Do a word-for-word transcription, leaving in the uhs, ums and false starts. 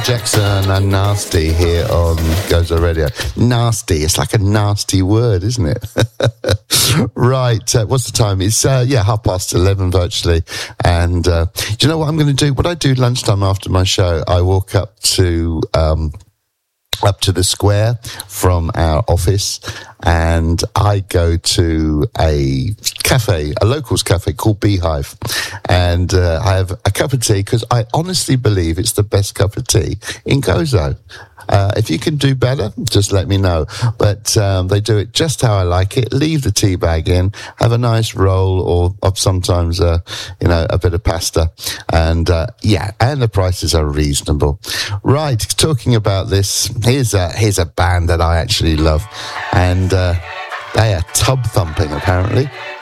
Jackson and Nasty here on Gozo Radio. Nasty, it's like a nasty word, isn't it? Right, uh, what's the time? It's, uh, yeah, half past eleven virtually. And uh, do you know what I'm going to do? What I do lunchtime after my show, I walk up to... Um, up to the square from our office, and I go to a cafe, a locals cafe called Beehive, and uh, I have a cup of tea because I honestly believe it's the best cup of tea in Gozo. Uh, if you can do better, just let me know. But um, they do it just how I like it. Leave the tea bag in, have a nice roll, or of sometimes, uh, you know, a bit of pasta. And uh, yeah, and the prices are reasonable. Right, talking about this, here's a here's a band that I actually love, and uh, they are Tub Thumping apparently.